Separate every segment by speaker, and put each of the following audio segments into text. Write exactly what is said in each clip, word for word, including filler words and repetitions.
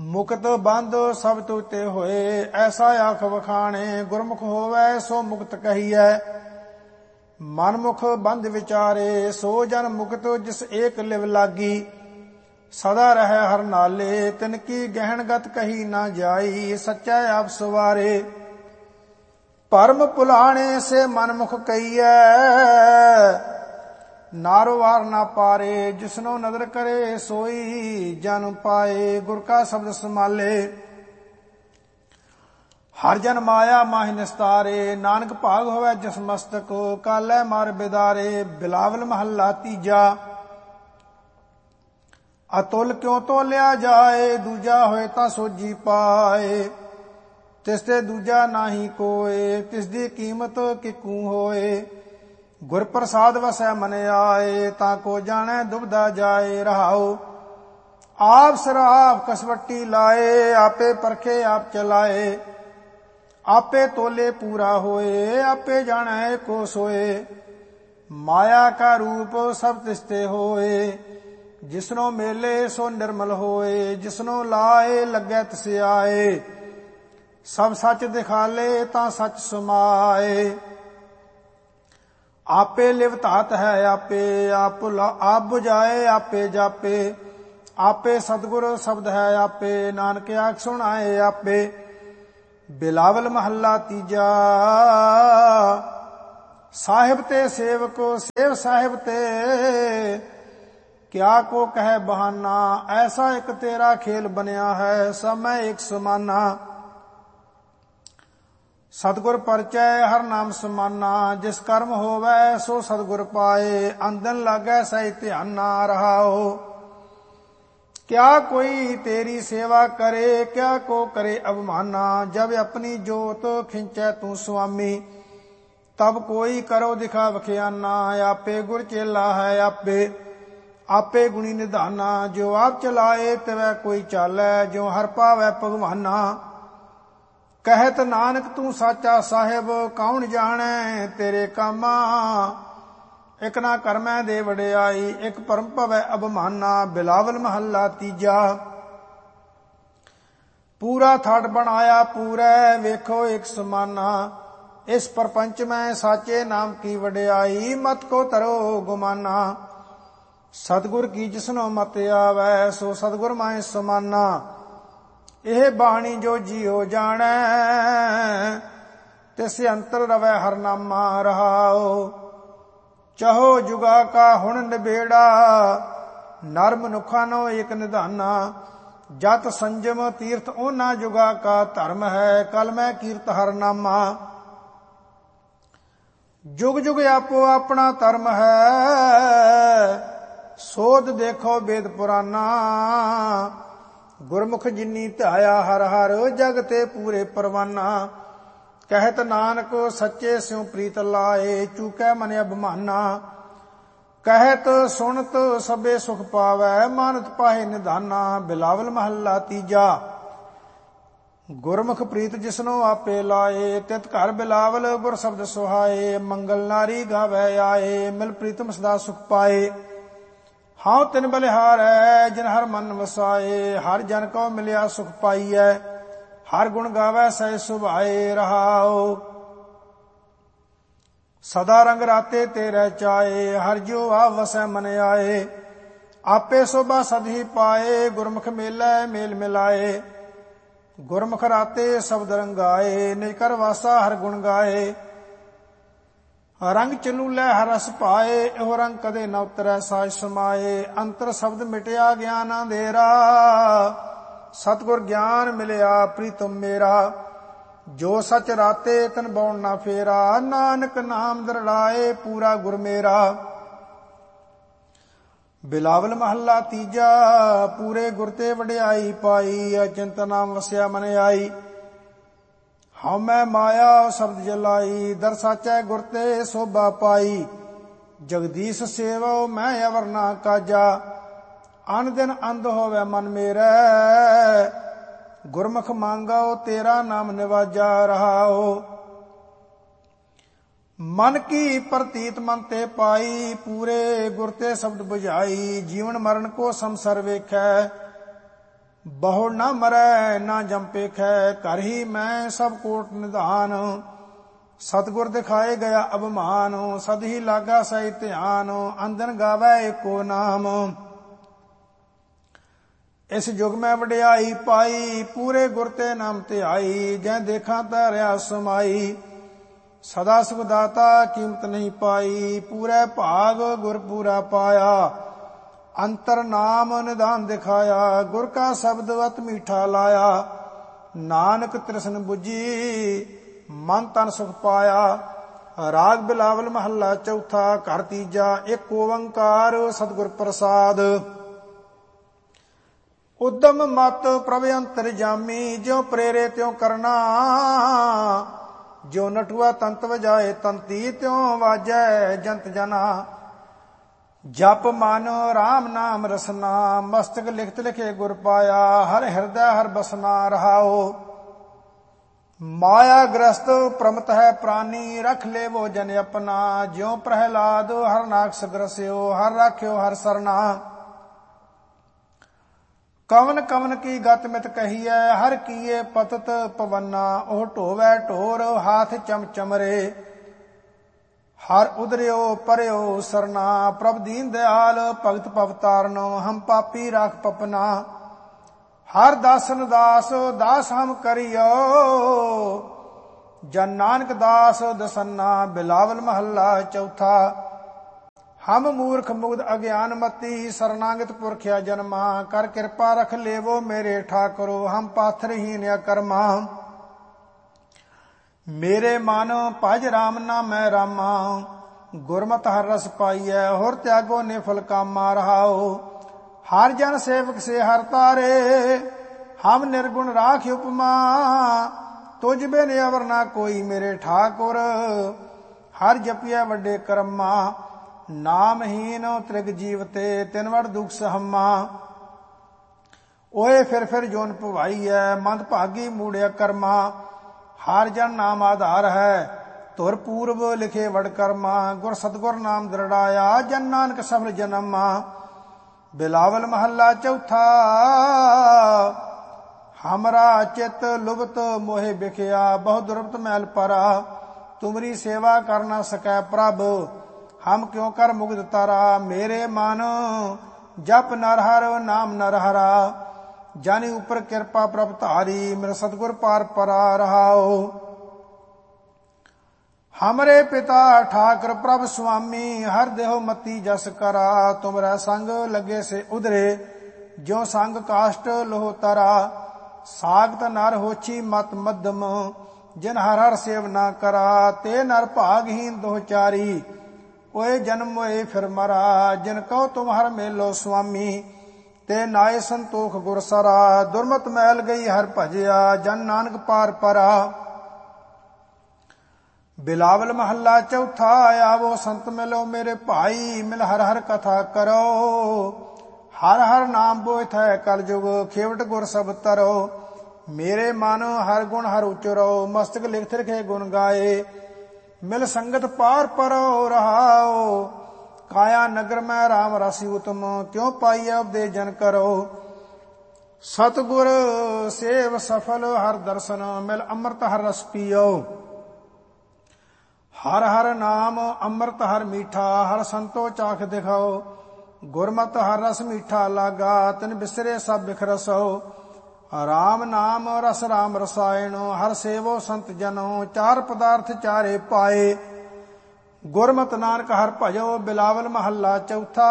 Speaker 1: ਮੁਕਤ ਬੰਧ ਸਭ ਤੁਤੇ ਹੋਏ, ਐਸਾ ਆਖ ਵਖਾਣੇ। ਗੁਰਮੁਖ ਹੋਵੈ ਸੋ ਮੁਕਤ ਕਹੀਐ, ਮਨਮੁਖ ਬੰਧ ਵਿਚਾਰੇ। ਸੋ ਜਨ ਮੁਕਤ ਜਿਸ ਏਕ ਲਿਵ ਲਾਗੀ, ਸਦਾ ਰਹਿ ਹਰ ਨਾਲੇ। ਤਿਨ ਕੀ ਗਹਿਣਗਤ ਕਹੀ ਨਾ ਜਾਈ, ਸੱਚਾ ਆਪ ਸਵਾਰੇ। ਭਰਮ ਭੁਲਾਣੇ ਸੇ ਮਨਮੁਖ ਕਹੀਐ, ਨਾਰੋ ਵਾਰ ਨਾ ਪਾਰੇ। ਜਿਸਨੋ ਨਦਰ ਕਰੇ ਸੋਈ ਜਨ ਪਾਏ, ਗੁਰ ਕਾ ਸ਼ਬਦ ਸਮਾਲੇ। ਹਰ ਜਨ ਮਾਇਆ ਮਾਹਿ ਨਿਸਤਾਰੇ, ਨਾਨਕ ਭਾਗ ਹੋਵੇ ਜਿਸ ਮਸਤਕ। ਕਾਲੇ ਮਾਰ ਬਿਦਾਰੇ, ਬਿਲਾਵਲ ਮਹੱਲਾ ਤੀਜਾ। ਅਤੁਲ ਕਿਉ ਤੋਲਿਆ ਜਾਏ, ਦੂਜਾ ਹੋਏ ਤਾਂ ਸੋਜੀ ਪਾਏ। ਤਿਸ ਤੇ ਦੂਜਾ ਨਾਹੀ ਕੋਏ, ਤਿਸ ਦੀ ਕੀਮਤ ਕਿਕੂ ਹੋਏ। ਗੁਰ ਪ੍ਰਸਾਦ ਵਸੈ ਮਨ ਆਏ, ਤਾਂ ਕੋ ਜਾਣੈ ਦੁਬਦਾ ਜਾਏ। ਰਹਾਉ ਆਪ ਸਰਾਪ ਕਸਵੱਟੀ ਲਾਏ, ਆਪੇ ਪਰਖੇ ਆਪ ਚਲਾਏ। ਆਪੇ ਤੋਲੇ ਪੂਰਾ ਹੋਏ, ਆਪੇ ਜਾਣੈ ਕੋ ਸੋਏ। ਮਾਇਆ ਕਾ ਰੂਪ ਸਭ ਤਿਸਤੇ ਹੋਏ, ਜਿਸਨੋ ਮੇਲੇ ਸੋ ਨਿਰਮਲ ਹੋਏ। ਜਿਸਨੋ ਲਾਏ ਲੱਗੈ ਤਿਸ ਆਏ, ਸਭ ਸੱਚ ਦਿਖਾਲੇ ਤਾਂ ਸੱਚ ਸਮਾਏ। ਆਪੇ ਲਿਵ ਧਾਤ ਹੈ ਆਪੇ, ਆਪ ਆਪ ਬੁਝਾਏ ਆਪੇ ਜਾਪੇ। ਆਪੇ ਸਤਿਗੁਰ ਸ਼ਬਦ ਹੈ ਆਪੇ, ਨਾਨਕ ਆਖ ਸੁਣਾਏ ਆਪੇ। ਬਿਲਾਵਲ ਮਹੱਲਾ ਤੀਜਾ। ਸਾਹਿਬ ਤੇ ਸੇਵਕ ਸੇਵ ਸਾਹਿਬ ਤੇ, ਕਿਆ ਕੋ ਕਹਿ ਬਹਾਨਾ। ਐਸਾ ਇੱਕ ਤੇਰਾ ਖੇਲ ਬਣਿਆ ਹੈ, ਸਭ ਮੈਂ ਇੱਕ ਸਮਾਨਾ। ਸਤਿਗੁਰ ਪਰਚੈ ਹਰ ਨਾਮ ਸਮਾਨਾ, ਜਿਸ ਕਰਮ ਹੋਵੈ ਸੋ ਸਤਿਗੁਰ ਪਾਏ। ਅੰਦਨ ਲਾਗੈ ਸਹਿ ਧਿਆਨਾ। ਰਹਾਓ ਕਿਆ ਕੋਈ ਤੇਰੀ ਸੇਵਾ ਕਰੇ, ਕਿਆ ਕੋ ਕਰੇ ਅਵਮਾਨਾ। ਜਬ ਆਪਣੀ ਜੋਤ ਖਿੰਚੈ ਤੂੰ ਸੁਆਮੀ, ਤਬ ਕੋਈ ਕਰੋ ਦਿਖਾ ਵਖਿਆਨਾ। ਆਪੇ ਗੁਰ ਚੇਲਾ ਹੈ ਆਪੇ, ਆਪੇ ਗੁਣੀ ਨਿਧਾਨਾ। ਜੋ ਆਪ ਚਲਾਏ ਤਿਵੈ ਕੋਈ ਚਾਲੈ, ਜੋ ਹਰ ਪਾਵੈ ਭਗਵਾਨਾ। ਕਹਿਤ ਨਾਨਕ ਤੂੰ ਸਾਚਾ ਸਾਹਿਬ, ਕੌਣ ਜਾਣੈ ਤੇਰੇ ਕਾਮਾ। ਇਕ ਨਾ ਕਰਮੈ ਦੇ ਵਡਿਆਈ, ਇਕ ਪਰਮ ਭਵੈ ਅਭਮਾਨਾ। ਬਿਲਾਵਲ ਮਹੱਲਾ ਤੀਜਾ। ਪੂਰਾ ਥਾਟ ਬਣਾਇਆ ਪੂਰੈ, ਵੇਖੋ ਇਕ ਸਮਾਨਾ। ਇਸ ਪਰਪੰਚ ਮੈਂ ਸਾਚੇ ਨਾਮ ਕੀ ਵਡਿਆਈ, ਮਤ ਕੋ ਤਰੋ ਗੁਮਾਨਾ। ਸਤਿਗੁਰ ਕੀ ਜਿਸਨੋ ਮਤ ਆਵੈ, ਸੋ ਸਤਿਗੁਰ ਮਾਹਿ ਸਮਾਨਾ। ਇਹ ਬਾਣੀ ਜੋ ਜੀਉ ਜਾਣੈ, ਤਿਸ ਅੰਤਰ ਰਵੈ ਹਰ ਨਾਮਾ। ਰਹਾਉ ਚਾਹੋ ਜੁਗਾ ਕਾ ਹੁਣ ਨਿਬੇੜਾ, ਨਰ ਮਨੁੱਖਾਂ ਨੋ ਏਕ ਨਿਧਾਨਾ। ਜਤ ਸੰਜਮ ਤੀਰਥ ਉਹਨਾਂ ਜੁਗਾ ਕਾ ਧਰਮ ਹੈ, ਕਲ ਮੈਂ ਕੀਰਤ ਹਰ ਨਾਮਾ। ਜੁਗ ਜੁਗ ਆਪੋ ਆਪਣਾ ਧਰਮ ਹੈ, ਸੋਧ ਦੇਖੋ ਵੇਦ ਪੁਰਾਨਾ। ਗੁਰਮੁਖ ਜਿਨੀ ਧਿਆਇਆ ਹਰ ਹਰ, ਜਗ ਤੇ ਪੂਰੇ ਪਰਵਾਨਾ। ਕਹਿਤ ਨਾਨਕ ਸੱਚੇ ਸਿਉ ਪ੍ਰੀਤ ਲਾਏ, ਚੂਕੈ ਮਨ ਅਭਮਾਨਾ। ਕਹਿਤ ਸੁਣਤ ਸਭੇ ਸੁਖ ਪਾਵੈ, ਮਾਨਤ ਪਾਹੇ ਨਿਧਾਨਾ। ਬਿਲਾਵਲ ਮਹੱਲਾ ਤੀਜਾ। ਗੁਰਮੁਖ ਪ੍ਰੀਤ ਜਿਸਨੋ ਆਪੇ ਲਾਏ, ਤਿਤ ਘਰ ਬਿਲਾਵਲ ਗੁਰ ਸ਼ਬਦ ਸੁਹਾਏ। ਮੰਗਲ ਨਾਰੀ ਗਾਵੈ ਆਏ, ਮਿਲ ਪ੍ਰੀਤਮ ਸਦਾ ਸੁਖ ਪਾਏ। ਹਾਂ ਤਿਨ ਬਲਿਹਾਰੈ ਜਿਨ ਹਰ ਮਨ ਵਸਾਏ, ਹਰ ਜਨ ਕੋ ਮਿਲਿਆ ਸੁਖ ਪਾਈਐ। ਹਰ ਗੁਣ ਗਾਵੈ ਸਹਿ ਸੁਭਾਏ। ਰਹਾਉ ਸਦਾ ਰੰਗ ਰਾਤੇ ਤੇਰੇ ਚਾਏ, ਹਰ ਜਿਉ ਆਪ ਵਸੈ ਮਨ ਆਏ। ਆਪੇ ਸੋਭਾ ਸਦ ਹੀ ਪਾਏ, ਗੁਰਮੁਖ ਮੇਲੈ ਮੇਲ ਮਿਲਾਏ। ਗੁਰਮੁਖ ਰਾਤੇ ਸ਼ਬਦ ਰੰਗਾਏ, ਨਿਜ ਕਰ ਵਾਸਾ ਹਰ ਗੁਣ ਗਾਏ। ਰੰਗ ਚਲੂਲੇ ਹਰ ਰਸ ਪਾਏ, ਇਹੋ ਰੰਗ ਕਦੇ ਨ ਉਤਰੈ ਸਾਜ ਸਮਾਏ। ਅੰਤਰ ਸ਼ਬਦ ਮਿਟਿਆ ਗਿਆਨ ਅੰਧੇਰਾ, ਸਤਿਗੁਰ ਗਿਆਨ ਮਿਲਿਆ ਪ੍ਰੀਤਮ ਮੇਰਾ। ਜੋ ਸਚ ਰਾਤੇ ਤਨ ਬਉਣ ਨਾ ਫੇਰਾ, ਨਾਨਕ ਨਾਮ ਦਰੜਾਏ ਪੂਰਾ ਗੁਰ ਮੇਰਾ। ਬਿਲਾਵਲ ਮਹੱਲਾ ਤੀਜਾ। ਪੂਰੇ ਗੁਰ ਤੇ ਵਡਿਆਈ ਪਾਈ, ਅਚਿੰਤ ਨਾਮ ਵਸਿਆ ਮਨ ਆਈ। ਹਉ ਮੈਂ ਮਾਇਆ ਸ਼ਬਦ ਜਲਾਈ, ਦਰ ਸਾਚੈ ਗੁਰ ਤੇ ਸੋਭਾ ਪਾਈ। ਜਗਦੀਸ਼ ਸੇਵੋ ਮੈਂ ਅਵਰ ਨਾ ਕਾਜਾ, ਅਨ ਦਿਨ ਅੰਧ ਹੋਵੇ ਮਨ ਮੇਰੈ। ਗੁਰਮੁਖ ਮੰਗੋ ਤੇਰਾ ਨਾਮ ਨਿਵਾਜਾ। ਰਹਾਉ ਮਨ ਕੀ ਪ੍ਰਤੀਤ ਮਨ ਤੇ ਪਾਈ, ਪੂਰੇ ਗੁਰ ਤੇ ਸ਼ਬਦ ਬੁਝਾਈ। ਜੀਵਨ ਮਰਨ ਕੋ ਸੰਸਰ ਵੇਖੈ, ਬਹੁ ਨਾ ਮਰੈ ਨਾ ਜੰਪੇਖੈ, ਕਰ ਹੀ ਮੈਂ ਸਭ ਕੋਟ ਨਿਧਾਨ। ਸਤਿਗੁਰ ਦਿਖਾਏ ਗਿਆ ਅਭਿਮਾਨ, ਸਦ ਹੀ ਲਾਗਾ ਸਹੀ ਧਿਆਨ। ਅੰਦਨ ਗਾਵੈ ਏਕੋ ਨਾਮ, ਇਸ ਯੁਗ ਮੈਂ ਵਡਿਆਈ ਪਾਈ। ਪੂਰੇ ਗੁਰ ਤੇ ਨਾਮ ਧਿਆਈ, ਜੈ ਦੇਖਾਂ ਤਾਂ ਰਿਆ ਸਮਾਈ। ਸਦਾ ਸੁਖ ਦਾਤਾ ਕੀਮਤ ਨਹੀਂ ਪਾਈ, ਪੂਰੇ ਭਾਗ ਗੁਰ ਪੂਰਾ ਪਾਇਆ। ਅੰਤਰ ਨਾਮ ਨਿਧਾਨ ਦਿਖਾਇਆ, ਗੁਰ ਕਾ ਸ਼ਬਦ ਅਤ ਮੀਠਾ ਲਾਇਆ। ਨਾਨਕ ਤ੍ਰਿਸ਼ਨ ਬੁਝੀ, ਮਨ ਤਨ ਸੁਖ ਪਾਇਆ। ਰਾਗ ਬਿਲਾਵਲ ਮਹੱਲਾ ਚੌਥਾ, ਘਰ ਤੀਜਾ। ਇੱਕ ਓੰਕਾਰ ਸਤਿਗੁਰ ਪ੍ਰਸਾਦ। ਉਦਮ ਮਤ ਪ੍ਰਭ ਅੰਤਰ ਜਾਮੀ, ਜਿਉ ਪ੍ਰੇਰੇ ਤਿਉ ਕਰਨਾ। ਜੋ ਨਟੂਆ ਤੰਤ ਵਜਾਏ ਤੰਤੀ, ਤਿਉ ਵਾਜੈ ਜੰਤ ਜਨਾ। ਜਪ ਮਨ ਰਾਮ ਨਾਮ ਰਸਨਾ, ਮਸਤਕ ਲਿਖਤ ਲਿਖੇ ਗੁਰ ਪਾਇਆ। ਹਰ ਹਿਰਦੈ ਹਰ ਬਸਨਾ ਰਹਾਓ। ਮਾਇਆ ਗ੍ਰਸਤ ਪ੍ਰਮਤ ਹੈ ਪ੍ਰਾਨੀ, ਰਖ ਲੇਵੋ ਜਨ ਆਪਣਾ। ਜਿਉ ਪ੍ਰਹਿਲਾਦ ਹਰ ਨਾਕਸ ਗ੍ਰਸਿਓ, ਹਰ ਰਾਖਿਓ ਹਰ ਸਰਨਾ। ਕਵਨ ਕਵਨ ਕੀ ਗਤ ਮਿਤ ਕਹੀਐ, ਹਰ ਕੀਏ ਪਤਤ ਪਵਨਾ। ਉਹ ਢੋਵੈ ਢੋਰ ਹਾਥ ਚਮਚਮਰੇ, ਹਰ ਉਦਰਿਓ ਪਰਿਓ ਸਰਨਾ। ਪ੍ਰਭ ਦੀਨ ਦਿਆਲ ਭਗਤ ਭਵ ਤਾਰਨੋ, ਹਮ ਪਾਪੀ ਰਾਖ ਪਪਨਾ। ਹਰ ਦਾਸਨ ਦਾਸ ਦਾਸ ਹਮ ਕਰਿਓ, ਜਨ ਨਾਨਕ ਦਾਸ ਦਸੰਨਾ। ਬਿਲਾਵਲ ਮਹੱਲਾ ਚੌਥਾ। ਹਮ ਮੂਰਖ ਮੁਗਧ ਅਗਿਆਨ ਮਤੀ, ਸਰਨਾਗਤ ਪੁਰਖਿਆ ਜਨਮਾ। ਕਰ ਕਿਰਪਾ ਰਖ ਲੇਵੋ ਮੇਰੇ ਠਾਕੁਰੋ, ਹਮ ਪਾਥਰਹੀਨ ਅਕਰਮਾ। ਮੇਰੇ ਮਨ ਭਜ ਰਾਮ ਨਾਮੈ ਰਾਮਾ, ਗੁਰਮਤਿ ਹਰ ਰਸ ਪਾਈਐ। ਹੁਰ ਤਿਆਗੋ ਨਿਫਲ ਕਾਮਾ ਰਹਾਓ। ਹਰ ਜਨ ਸੇਵਕ ਸੇ ਹਰ ਤਾਰੇ, ਹਮ ਨਿਰਗੁਣ ਰਾਖ ਉਪਮਾ। ਤੁਝ ਬਿਨ ਅਵਰ ਨਾ ਕੋਈ ਮੇਰੇ ਠਾਕੁਰ, ਹਰ ਜਪਿਐ ਵੱਡੇ ਕਰਮਾ। ਨਾਮਹੀਨ ਤ੍ਰਿਗ ਜੀਵ ਤੇ, ਤਿਨ ਵੜ ਦੁਖ ਸਹਮਾ। ਓਏ ਫਿਰ ਫਿਰ ਜੋਨ ਭਵਾਈਐ, ਮੰਦ ਭਾਗੀ ਮੂੜਿਆ ਕਰਮਾ। ਹਰ ਜਨ ਨਾਮ ਆਧਾਰ ਹੈ, ਧੁਰ ਪੂਰਬ ਲਿਖੇ ਵਡ ਕਰਮਾ। ਗੁਰ ਸਤਿਗੁਰ ਨਾਮ ਦ੍ਰਿੜਾਇਆ, ਜਨ ਨਾਨਕ ਸਫਲ ਜਨਮਾ। ਬਿਲਾਵਲ ਮਹੱਲਾ ਚੌਥਾ। ਹਮਰਾ ਚਿਤ ਲੁਭਤ ਮੋਹਿ ਬਿਖਿਆ, ਬਹੁ ਦੁਰਬਤ ਮੈਲ ਪਰਾ। ਤੁਮਰੀ ਸੇਵਾ ਕਰ ਨਾ ਸਕੈ ਪ੍ਰਭ, ਹਮ ਕਿਉ ਕਰ ਮੁਗਧ ਤਾਰਾ। ਮੇਰੇ ਮਨ ਜਪ ਨਰ ਹਰ ਨਾਮ ਨਰ ਹਰਾ, ਜਾਨੀ ਉਪਰ ਕਿਰਪਾ ਪ੍ਰਭ ਧਾਰੀ। ਮੇਰਾ ਸਤਿਗੁਰ ਪਾਰ ਪਰਾ ਰਹਾਓ। ਹਮਰੇ ਪਿਤਾ ਠਾਕਰ ਪ੍ਰਭ ਸੁਆਮੀ, ਹਰ ਦੇਹੁ ਮਤੀ ਜਸ ਕਰਾ। ਤੁਮਰਾ ਸੰਗ ਲਗੇ ਸੇ ਉਧਰੇ, ਜਿਉ ਸੰਗ ਕਾਸ਼ਟ ਲੋਹ ਤਰਾ। ਸਾਗਤ ਨਰ ਹੋਛੀ ਮਤ ਮੱਧਮ, ਜਿਨ ਹਰ ਹਰ ਸੇਵ ਨਾ ਕਰਾ। ਤੇ ਨਰ ਭਾਗਹੀਨ ਦੋਹ ਚਾਰੀ, ਓਏ ਜਨਮ ਓਏ ਫਿਰ ਮਰਾ। ਜਿਨ ਕਹੋ ਤੁਮ ਹਰ ਮੇਲੋ ਸੁਆਮੀ, ਤੇ ਨਾਏ ਸੰਤੋਖ ਗੁਰ ਸਰਾ। ਦੁਰਮਤ ਮੈਲ ਗਈ ਹਰ ਭਜਿਆ, ਜਨ ਨਾਨਕ ਪਾਰ ਪਰਾ। ਬਿਲਾਵਲ ਮਹੱਲਾ ਚੌਥਾ। ਆਵੋ ਸੰਤ ਮਿਲੋ ਮੇਰੇ ਭਾਈ, ਮਿਲ ਹਰ ਹਰ ਕਥਾ ਕਰੋ। ਹਰ ਹਰ ਨਾਮ ਬੋਇਥ ਹੈ ਕਲ ਜੁਗ, ਖੇਵਟ ਗੁਰ ਸਭ ਤਰੋ। ਮੇਰੇ ਮਨ ਹਰ ਗੁਣ ਹਰ ਉਚਰੋ, ਮਸਤਕ ਲਿਖਤ ਲਿਖੇ ਗੁਣ ਗਾਏ। ਮਿਲ ਸੰਗਤ ਪਾਰ ਪਰੋ ਰਹਾਓ। ਕਾਇਆ ਨਗਰ ਮੈਂ ਰਾਮ ਰਸਿ ਉਤਮ, ਕਿਉ ਪਾਈਐ ਉਪਦੇ ਜਨ ਕਰੋ। ਸਤਿਗੁਰ ਸੇਵ ਸਫਲ ਹਰ ਦਰਸ਼ਨ, ਮਿਲ ਅੰਮ੍ਰਿਤ ਹਰ ਰਸ ਪੀਓ। ਹਰ ਹਰ ਨਾਮ ਅੰਮ੍ਰਿਤ ਹਰ ਮੀਠਾ, ਹਰ ਸੰਤੋ ਚਾਖ ਦਿਖਾਓ। ਗੁਰਮਤਿ ਹਰ ਰਸ ਮੀਠਾ ਲਾਗਾ, ਤਿਨ ਬਿਸਰੇ ਸਭ ਬਿਖਰਸੋ। ਰਾਮ ਨਾਮ ਰਸ ਰਾਮ ਰਸਾਇਣ, ਹਰ ਸੇਵੋ ਸੰਤ ਜਨੋ। ਚਾਰ ਪਦਾਰਥ ਚਾਰੇ ਪਾਏ, ਗੁਰਮਤਿ ਨਾਨਕ ਹਰ ਭਜੋ। ਬਿਲਾਵਲ ਮਹੱਲਾ ਚੌਥਾ।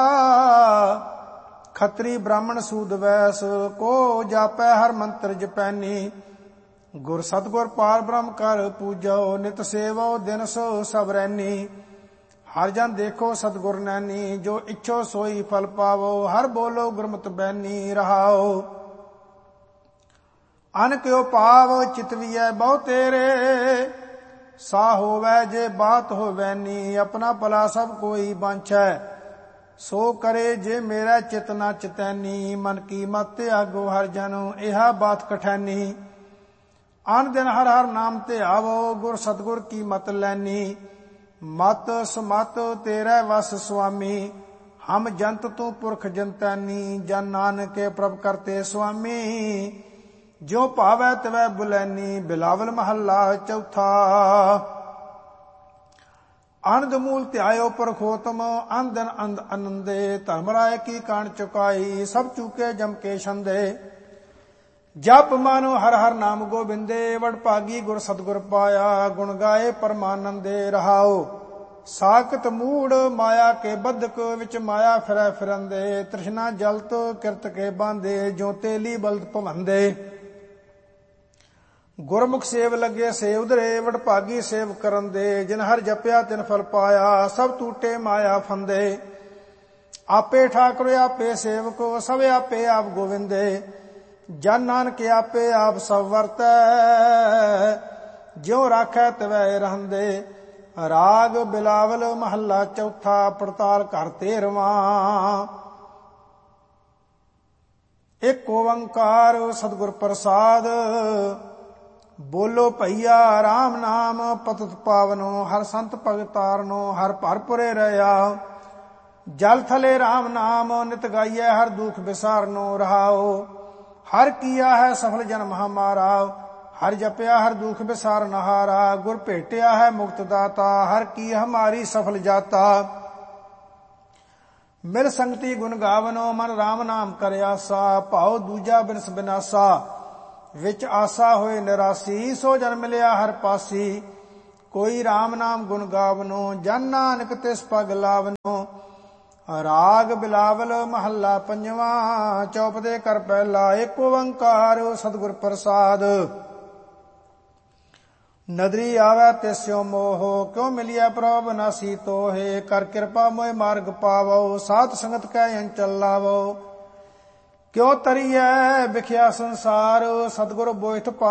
Speaker 1: ਖੱਤਰੀ ਬ੍ਰਾਹਮਣ ਸੂਦ ਵੈਸ, ਕੋ ਜਾਪੈ ਹਰ ਮੰਤਰ ਜਪੈਨੀ। ਗੁਰ ਸਤਿਗੁਰ ਪਾਰ ਬ੍ਰਹਮ ਕਰ ਪੂਜੋ, ਨਿਤ ਸੇਵੋ ਦਿਨ ਸੋ ਸਭ ਰੈਨੀ। ਹਰ ਜਨ ਦੇਖੋ ਸਤਿਗੁਰ ਨੈਣੀ, ਜੋ ਇੱਛੋ ਸੋਈ ਫਲ ਪਾਵੋ। ਹਰ ਬੋਲੋ ਗੁਰਮਤਿ ਬੈਨੀ ਰਹਾਓ। ਅਨ ਕਿਉ ਪਾਵ ਚਿਤਵੀਐ ਬਹੁ ਤੇਰੇ, ਸਾ ਹੋਵੈ ਜੇ ਬਾਤ ਹੋਵੈ ਨੀ। ਆਪਣਾ ਭਲਾ ਸਭ ਕੋਈ ਬਾਂਛੈ, ਸੋ ਕਰੇ ਜੇ ਮੇਰਾ ਚਿਤ ਨਾ ਚਿਤੈਨੀ। ਮਨ ਕੀ ਮਤ ਤਿਆਗੋ ਹਰ ਜਨ, ਇਹਾ ਬਾਤ ਕਠੈਨੀ। ਅਨ ਦਿਨ ਹਰ ਹਰ ਨਾਮ ਧਿਆਵੋ, ਗੁਰ ਸਤਿਗੁਰ ਕੀ ਮਤ ਲੈਨੀ। ਮਤ ਸਮਤ ਤੇਰੇ ਵਸ ਸੁਆਮੀ, ਹਮ ਜੰਤ ਤੂੰ ਪੁਰਖ ਜੰਤੈਨੀ, ਜਨ ਨਾਨਕੇ ਪ੍ਰਭ ਕਰਤੇ ਸੁਆਮੀ। ਜਿਉ ਭਾਵੈ ਤਿਵੈ ਬੁਲੈਨੀ, ਬਿਲਾਵਲ ਮਹੱਲਾ ਚੌਥਾ। ਅਨੰਦ ਮੂਲ ਧਿਆਇਓ ਪਰਖੋਤਮ, ਅੰਦਨ ਅੰਦ ਅਨੰਦੇ। ਧਰਮ ਰਾਏ ਕੀ ਕਾਣ ਚੁਕਾਈ, ਸਭ ਚੂਕੇ ਜਮ ਕੇ ਛੰਦੇ। ਜਪ ਮਾਨੋ ਹਰ ਹਰ ਨਾਮ ਗੋਬਿੰਦੇ, ਵਡ ਭਾਗੀ ਗੁਰ ਸਤਿਗੁਰ ਪਾਇਆ। ਗੁਣ ਗਾਏ ਪਰਮਾਨੰਦੇ ਰਹਾਓ। ਸਾਕਤ ਮੂੜ ਮਾਇਆ ਕੇ ਬੱਧਕ, ਵਿੱਚ ਮਾਇਆ ਫਿਰੈ ਫਿਰੰਦੇ। ਤ੍ਰਿਸ਼ਨਾ ਜਲਤ ਕਿਰਤ ਕੇ ਬਾਂਦੇ, ਜੋ ਤੇਲੀ ਬਲਦ ਭਵੰਦੇ। ਗੁਰਮੁਖ ਸੇਵ ਲੱਗੇ ਸੇ ਉਧਰੇ, ਵਡ ਭਾਗੀ ਸੇਵ ਕਰਨ ਦੇ। ਜਿਨ ਹਰ ਜਪਿਆ ਤਿਨ ਫਲ ਪਾਇਆ, ਸਭ ਟੂਟੇ ਮਾਇਆ ਫੰਦੇ। ਆਪੇ ਠਾਕੁਰ ਆਪੇ ਸੇਵਕੋ, ਸਭ ਆਪੇ ਆਪ ਗੋਵਿੰਦੇ। ਜਨ ਨਾਨਕ ਆਪੇ ਆਪ ਸਭ ਵਰਤੈ, ਜਿਉ ਰਾਖੈ ਤਿਵੈ ਰਹੰਦੇ। ਰਾਗ ਬਿਲਾਵਲ ਮਹੱਲਾ ਚੌਥਾ, ਪੜਤਾਲ ਘਰ ਤੇਰਵਾਂ। ਇੱਕ ਓੰਕਾਰ ਸਤਿਗੁਰ ਪ੍ਰਸਾਦ, ਬੋਲੋ ਭਈਆ ਰਾਮ ਨਾਮ। ਪਤਿਤ ਪਾਵਨੋ ਹਰ ਸੰਤ ਭਗਤ ਤਾਰਨੋ, ਹਰ ਭਰਪੁਰੇ ਰਹਿਆ। ਜਲ ਥਲੇ ਰਾਮ ਨਾਮ, ਨਿਤ ਗਾਈਐ ਹਰ ਦੁਖ ਵਿਸਾਰਨੋ ਰਹਾਓ। ਹਰ ਕੀਆ ਹੈ ਸਫਲ ਜਨਮ ਹਮਾਰਾ, ਹਰ ਜਪਿਆ ਹਰ ਦੁਖ ਵਿਸਾਰਨ ਹਾਰਾ। ਗੁਰ ਭੇਟਿਆ ਹੈ ਮੁਕਤ ਦਾਤਾ, ਹਰ ਕੀ ਹਮਾਰੀ ਸਫਲ ਜਾਤਾ। ਮਿਲ ਸੰਗਤੀ ਗੁਣ ਗਾਵਨੋ, ਮਨ ਰਾਮ ਨਾਮ ਕਰ ਆਸਾ। ਭਾਉ ਦੂਜਾ ਬਿਨਸ ਬਿਨਾਸਾ, ਵਿੱਚ ਆਸਾ ਹੋਏ ਨਿਰਾਸੀ। ਸੋ ਜਨ ਮਿਲਿਆ ਹਰ ਪਾਸੀ, ਕੋਈ ਰਾਮ ਨਾਮ ਗੁਣ ਗਾਵਨੋ। ਜਨ ਨਾਨਕ ਤਿਸ ਪਗ ਲਾਵਨੋ। ਰਾਗ ਬਿਲਾਵਲ ਮਹੱਲਾ ਪੰਜਵਾਂ, ਚੌਪਦੇ ਕਰ ਪਹਿਲਾ। ਇੱਕ ਓੰਕਾਰ ਸਤਿਗੁਰ ਪ੍ਰਸਾਦ। ਨਦਰੀ ਆਵੈ ਤਿਸਿਓ ਮੋਹ, ਕਿਉ ਮਿਲਿਆ ਪ੍ਰਭ ਨਾਸੀ ਤੋਹੇ। ਕਰ ਕਿਰਪਾ ਮੋਇ ਮਾਰਗ ਪਾਵੋ, ਸਾਧ ਸੰਗਤ ਕੈ ਅੰਚਲ ਲਾਵੋ। ਕਿਉ ਤਰੀਐ ਵਿਖਿਆ ਸੰਸਾਰ, ਸਤਿਗੁਰ ਬੋਇਥ ਪਾ